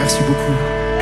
Merci beaucoup.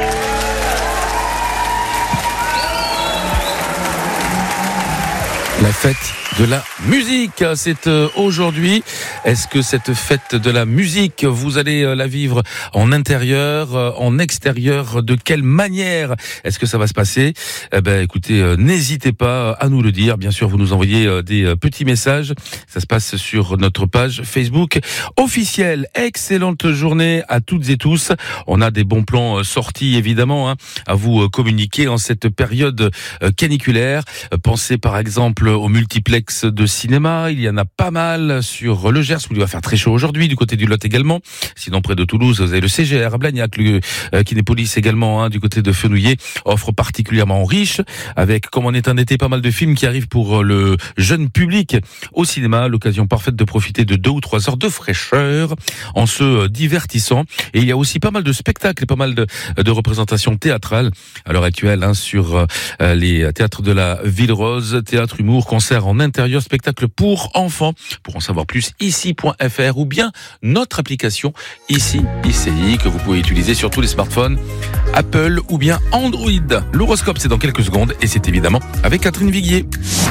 La fête de la musique, c'est aujourd'hui. Est-ce que cette fête de la musique, vous allez la vivre en intérieur, en extérieur? De quelle manière est-ce que ça va se passer? Écoutez, n'hésitez pas à nous le dire. Bien sûr, vous nous envoyez des petits messages. Ça se passe sur notre page Facebook officielle. Excellente journée à toutes et tous. On a des bons plans sortis, évidemment, à vous communiquer en cette période caniculaire. Pensez par exemple au multiplex de cinéma, il y en a pas mal sur le Gers où il va faire très chaud aujourd'hui, du côté du Lot également. Sinon près de Toulouse, vous avez le CGR à Blagnac, le Kinépolis également, du côté de Fenouillet, offre particulièrement riche, avec, comme on est en été, pas mal de films qui arrivent pour le jeune public au cinéma, l'occasion parfaite de profiter de 2 ou 3 heures de fraîcheur en se divertissant. Et il y a aussi pas mal de spectacles et pas mal de représentations théâtrales à l'heure actuelle sur les théâtres de la Ville Rose, théâtre, humour, concert en intérieur, spectacle pour enfants. Pour en savoir plus, ici.fr ou bien notre application ici, ICI, que vous pouvez utiliser sur tous les smartphones, Apple ou bien Android. L'horoscope, c'est dans quelques secondes et c'est évidemment avec Catherine Viguier.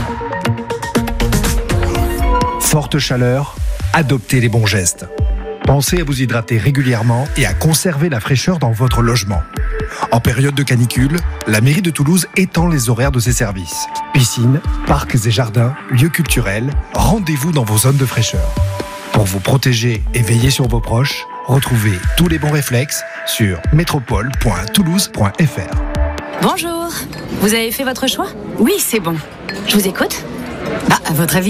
Forte chaleur, adoptez les bons gestes. Pensez à vous hydrater régulièrement et à conserver la fraîcheur dans votre logement. En période de canicule, la mairie de Toulouse étend les horaires de ses services. Piscines, parcs et jardins, lieux culturels, rendez-vous dans vos zones de fraîcheur. Pour vous protéger et veiller sur vos proches, retrouvez tous les bons réflexes sur métropole.toulouse.fr. Bonjour, vous avez fait votre choix ? Oui, c'est bon. Je vous écoute ? À votre avis ?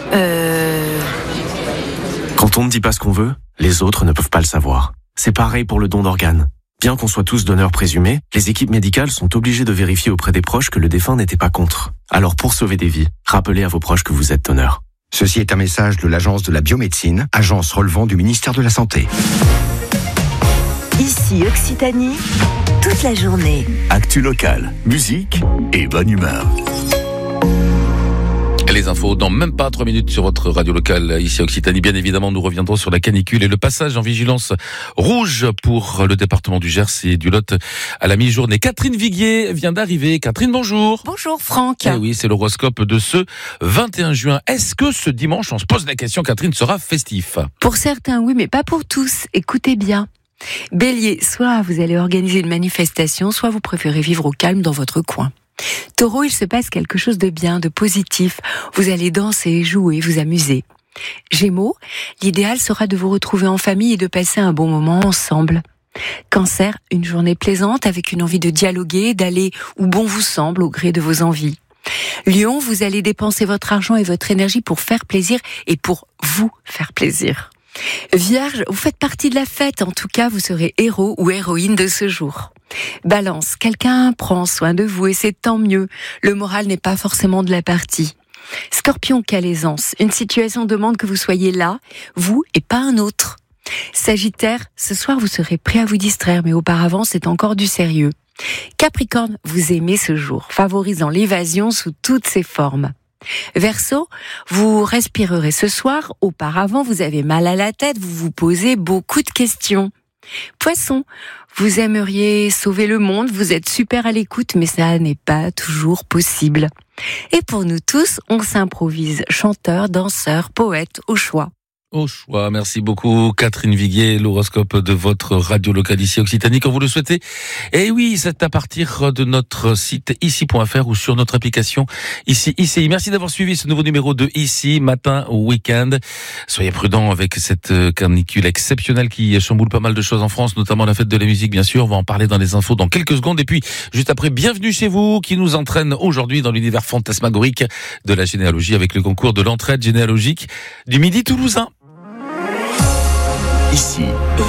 Quand on ne dit pas ce qu'on veut, les autres ne peuvent pas le savoir. C'est pareil pour le don d'organes. Bien qu'on soit tous donneurs présumés, les équipes médicales sont obligées de vérifier auprès des proches que le défunt n'était pas contre. Alors pour sauver des vies, rappelez à vos proches que vous êtes donneur. Ceci est un message de l'Agence de la biomédecine, agence relevant du ministère de la Santé. Ici Occitanie, toute la journée. Actu locale, musique et bonne humeur. Les infos dans même pas 3 minutes sur votre radio locale ici à Occitanie. Bien évidemment, nous reviendrons sur la canicule et le passage en vigilance rouge pour le département du Gers et du Lot à la mi-journée. Catherine Viguier vient d'arriver. Catherine, bonjour. Bonjour Franck. Eh oui, c'est l'horoscope de ce 21 juin. Est-ce que ce dimanche, on se pose la question, Catherine, sera festif? Pour certains, oui, mais pas pour tous. Écoutez bien. Bélier, soit vous allez organiser une manifestation, soit vous préférez vivre au calme dans votre coin. Taureau, il se passe quelque chose de bien, de positif. Vous allez danser, jouer, vous amuser. Gémeaux, l'idéal sera de vous retrouver en famille et de passer un bon moment ensemble. Cancer, une journée plaisante avec une envie de dialoguer, d'aller où bon vous semble au gré de vos envies. Lion, vous allez dépenser votre argent et votre énergie pour faire plaisir et pour vous faire plaisir. Vierge, vous faites partie de la fête, en tout cas vous serez héros ou héroïne de ce jour. Balance, quelqu'un prend soin de vous et c'est tant mieux. Le moral n'est pas forcément de la partie. Scorpion, quelle aisance. Une situation demande que vous soyez là, vous et pas un autre. Sagittaire, ce soir vous serez prêt à vous distraire, mais auparavant c'est encore du sérieux. Capricorne, vous aimez ce jour, favorisant l'évasion sous toutes ses formes. Verseau, vous respirerez ce soir, auparavant vous avez mal à la tête, vous vous posez beaucoup de questions. Poisson, vous aimeriez sauver le monde, vous êtes super à l'écoute, mais ça n'est pas toujours possible. Et pour nous tous, on s'improvise chanteur, danseur, poète au choix. Au choix, merci beaucoup Catherine Viguier, l'horoscope de votre radio locale ici Occitanie quand vous le souhaitez. Et oui, c'est à partir de notre site ici.fr ou sur notre application ici ICI. Merci d'avoir suivi ce nouveau numéro de Ici, matin ou week-end. Soyez prudents avec cette canicule exceptionnelle qui chamboule pas mal de choses en France, notamment la fête de la musique bien sûr. On va en parler dans les infos dans quelques secondes. Et puis, juste après, bienvenue chez vous qui nous entraîne aujourd'hui dans l'univers fantasmagorique de la généalogie avec le concours de l'entraide généalogique du Midi toulousain. Ici,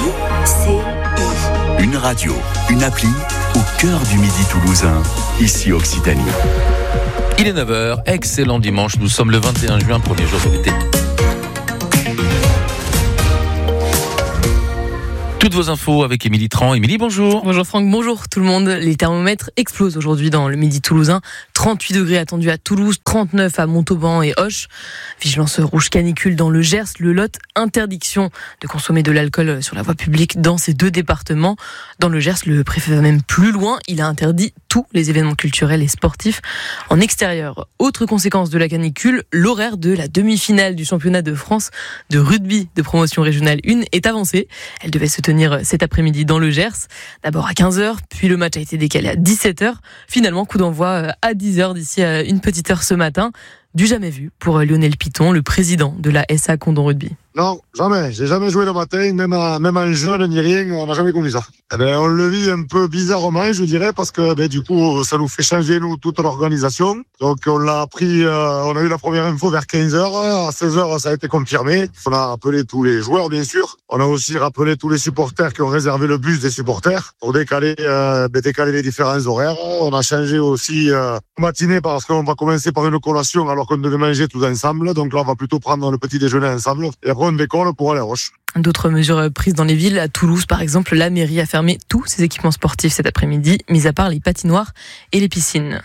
une radio, une appli au cœur du Midi toulousain, ici Occitanie. Il est 9h, excellent dimanche, nous sommes le 21 juin, premier jour de l'été. Toutes vos infos avec Émilie Tran. Émilie, bonjour. Bonjour Franck, bonjour tout le monde. Les thermomètres explosent aujourd'hui dans le Midi toulousain. 38 degrés attendus à Toulouse, 39 à Montauban et Auch. Vigilance rouge canicule dans le Gers, le Lot. Interdiction de consommer de l'alcool sur la voie publique dans ces deux départements. Dans le Gers, le préfet va même plus loin. Il a interdit tous les événements culturels et sportifs en extérieur. Autre conséquence de la canicule, l'horaire de la demi-finale du championnat de France de rugby de promotion régionale 1 est avancée. Elle devait se tenir cet après-midi dans le Gers. D'abord à 15h, puis le match a été décalé à 17h. Finalement, coup d'envoi à 10h d'ici à une petite heure ce matin. Du jamais vu pour Lionel Piton, le président de la SA Condon Rugby. Non, jamais. J'ai jamais joué le matin, même en jeune ni rien, on n'a jamais connu ça. On le vit un peu bizarrement, je dirais, parce que du coup, ça nous fait changer toute l'organisation. Donc on l'a appris, on a eu la première info vers 15h. À 16h, ça a été confirmé. On a appelé tous les joueurs, bien sûr. On a aussi rappelé tous les supporters qui ont réservé le bus des supporters pour décaler les différents horaires. On a changé aussi matinée parce qu'on va commencer par une collation alors qu'on devait manger tous ensemble. Donc là, on va plutôt prendre le petit déjeuner ensemble. Et après, on décolle pour aller à Roche. D'autres mesures prises dans les villes. À Toulouse, par exemple, la mairie a fermé tous ses équipements sportifs cet après-midi, mis à part les patinoires et les piscines.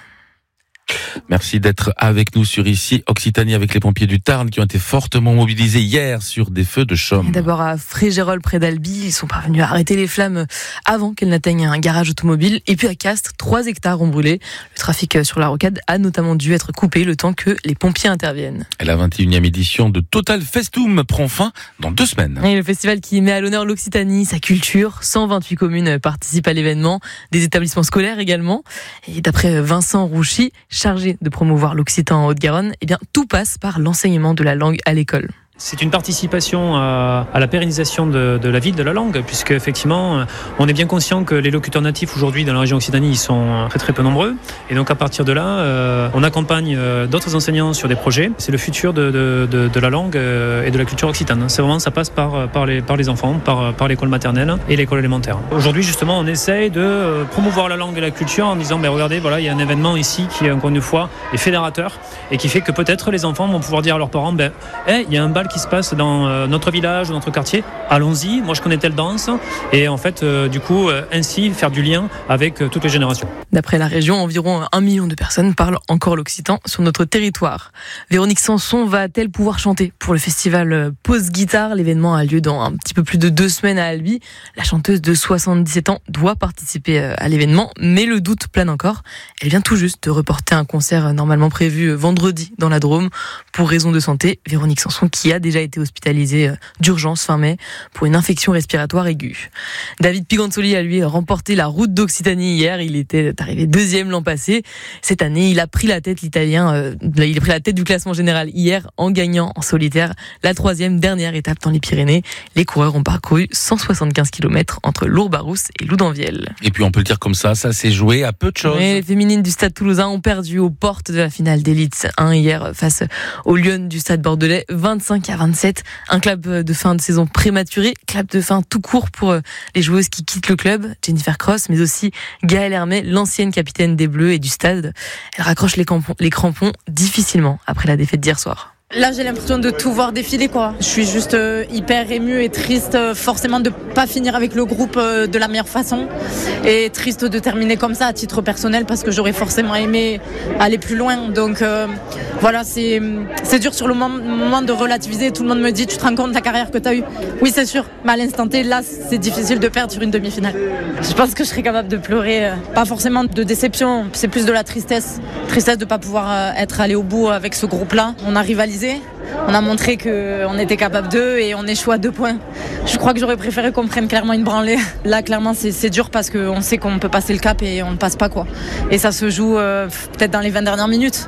Merci d'être avec nous sur Ici Occitanie avec les pompiers du Tarn qui ont été fortement mobilisés hier sur des feux de chaume. D'abord à Frégérolles près d'Albi, ils sont parvenus à arrêter les flammes avant qu'elles n'atteignent un garage automobile. Et puis à Castres, 3 hectares ont brûlé. Le trafic sur la rocade a notamment dû être coupé le temps que les pompiers interviennent. Et la 21e édition de Total Festum prend fin dans 2 semaines. Et le festival qui met à l'honneur l'Occitanie, sa culture, 128 communes participent à l'événement, des établissements scolaires également. Et d'après Vincent Rouchy, chargé de promouvoir l'occitan en Haute-Garonne, eh bien, tout passe par l'enseignement de la langue à l'école. C'est une participation à la pérennisation de la vie de la langue, puisque effectivement, on est bien conscient que les locuteurs natifs aujourd'hui dans la région Occitanie, ils sont très très peu nombreux. Et donc à partir de là, on accompagne d'autres enseignants sur des projets. C'est le futur de la langue et de la culture occitane. C'est vraiment, ça passe par les enfants, par l'école maternelle et l'école élémentaire. Aujourd'hui, justement, on essaye de promouvoir la langue et la culture en disant, regardez, voilà, il y a un événement ici qui, encore une fois, est fédérateur et qui fait que peut-être les enfants vont pouvoir dire à leurs parents, il y a un bal qui se passe dans notre village, dans notre quartier, allons-y, moi je connais telle danse, et en fait du coup ainsi faire du lien avec toutes les générations. D'après la région, environ 1 million de personnes parlent encore l'occitan sur notre territoire. Véronique Sanson va-t-elle pouvoir chanter pour le festival Pause Guitare? L'événement a lieu dans un petit peu plus de 2 semaines à Albi. La chanteuse de 77 ans doit participer à l'événement, mais le doute plane encore. Elle vient tout juste de reporter un concert normalement prévu vendredi dans la Drôme pour raison de santé. Véronique Sanson qui a déjà été hospitalisée d'urgence fin mai pour une infection respiratoire aiguë. David Pigansoli a lui remporté la route d'Occitanie hier. Il était arrivé 2e l'an passé. Cette année, il a pris la tête l'Italien. Il a pris la tête du classement général hier en gagnant en solitaire la 3e dernière étape dans les Pyrénées. Les coureurs ont parcouru 175 km entre Lourbarousse et Loudanvielle. Et puis on peut le dire comme ça s'est joué à peu de choses. Et les féminines du Stade Toulousain ont perdu aux portes de la finale d'élite 1 hier face aux Lionnes du Stade Bordelais, 25-27. Un clap de fin de saison prématuré, clap de fin tout court pour les joueuses qui quittent le club, Jennifer Cross, mais aussi Gaëlle Hermet, l'ancienne capitaine des Bleus et du Stade. Elle raccroche les crampons difficilement après la défaite d'hier soir. Là, j'ai l'impression de tout voir défiler, quoi. Je suis juste hyper émue et triste, forcément, de pas finir avec le groupe de la meilleure façon. Et triste de terminer comme ça à titre personnel parce que j'aurais forcément aimé aller plus loin. Donc voilà, c'est dur sur le moment de relativiser. Tout le monde me dit, tu te rends compte de la carrière que tu as eue? Oui, c'est sûr. Mais à l'instant T, là, c'est difficile de perdre sur une demi-finale. Je pense que je serais capable de pleurer. Pas forcément de déception, c'est plus de la tristesse. Tristesse de pas pouvoir être allé au bout avec ce groupe-là. On a rivalisé. On a montré qu'on était capable d'eux et on échoue à 2 points. Je crois que j'aurais préféré qu'on prenne clairement une branlée. Là, clairement, c'est dur parce qu'on sait qu'on peut passer le cap et on ne passe pas, quoi. Et ça se joue peut-être dans les 20 dernières minutes.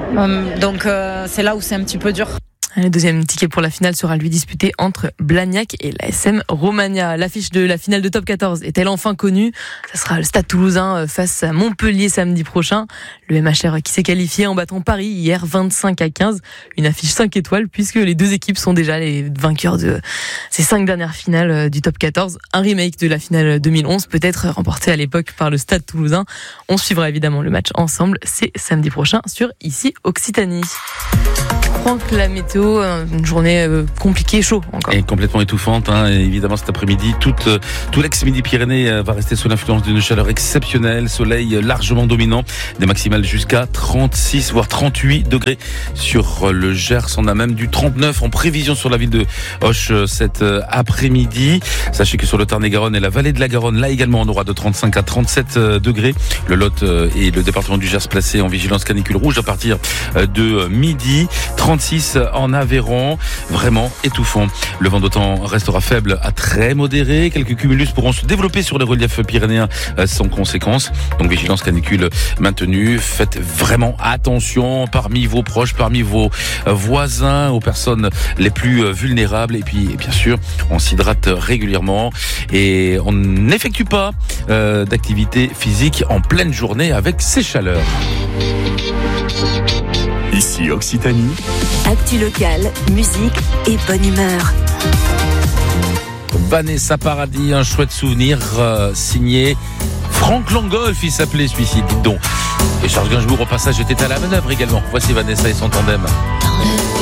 Donc c'est là où c'est un petit peu dur. Le 2e ticket pour la finale sera lui disputé entre Blagnac et l'ASM Romagna. L'affiche de la finale de Top 14 est-elle enfin connue? Ça sera le Stade Toulousain face à Montpellier samedi prochain. Le MHR qui s'est qualifié en battant Paris hier 25-15. Une affiche 5 étoiles puisque les 2 équipes sont déjà les vainqueurs de ces 5 dernières finales du Top 14. Un remake de la finale 2011 peut-être remporté à l'époque par le Stade Toulousain. On suivra évidemment le match ensemble. C'est samedi prochain sur Ici Occitanie. Franck, la météo, une journée compliquée, chaud encore. Et complètement étouffante, hein. Et évidemment cet après-midi, tout l'ex-Midi-Pyrénées va rester sous l'influence d'une chaleur exceptionnelle, soleil largement dominant, des maximales jusqu'à 36 voire 38 degrés sur le Gers. On a même du 39 en prévision sur la ville de Auch cet après-midi. Sachez que sur le Tarn-et-Garonne et la vallée de la Garonne, là également on aura de 35 à 37 degrés. Le Lot et le département du Gers placés en vigilance canicule rouge à partir de midi. 36 en Aveyron, vraiment étouffant. Le vent d'automne restera faible à très modéré. Quelques cumulus pourront se développer sur les reliefs pyrénéens sans conséquence. Donc vigilance canicule maintenue. Faites vraiment attention parmi vos proches, parmi vos voisins, aux personnes les plus vulnérables. Et puis bien sûr, on s'hydrate régulièrement et on n'effectue pas d'activité physique en pleine journée avec ces chaleurs. Ici Occitanie. Actu locale, musique et bonne humeur. Vanessa Paradis, un chouette souvenir signé Franck Langolf, il s'appelait celui-ci, dites donc. Et Charles Gainsbourg au passage était à la manœuvre également. Voici Vanessa et son tandem.